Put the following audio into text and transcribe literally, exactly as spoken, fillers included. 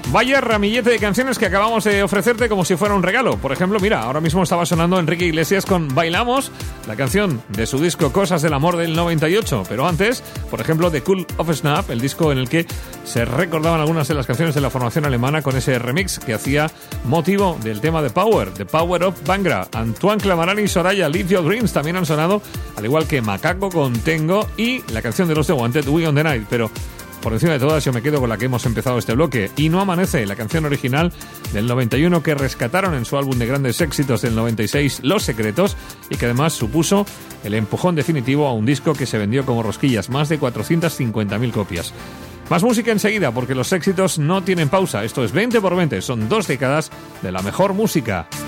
Vaya ramillete de canciones que acabamos de ofrecerte como si fuera un regalo. Por ejemplo, mira, ahora mismo estaba sonando Enrique Iglesias con Bailamos, la canción de su disco Cosas del Amor del noventa y ocho. Pero antes, por ejemplo, The Cool of Snap, el disco en el que se recordaban algunas de las canciones de la formación alemana con ese remix que hacía motivo del tema de Power, The Power of Bangra. Antoine Clamaran y Soraya, Live Your Dreams, también han sonado, al igual que Macaco con Tengo y la canción de los The Wanted, We on the Night. Pero por encima de todas yo me quedo con la que hemos empezado este bloque, Y no amanece, la canción original del noventa y uno que rescataron en su álbum de grandes éxitos del noventa y seis, Los Secretos, y que además supuso el empujón definitivo a un disco que se vendió como rosquillas, más de cuatrocientas cincuenta mil copias. Más música enseguida, porque los éxitos no tienen pausa. Esto es veinte por veinte, son dos décadas de la mejor música.